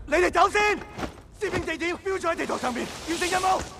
你哋走先，士兵地點標咗喺地圖上面，完成任務。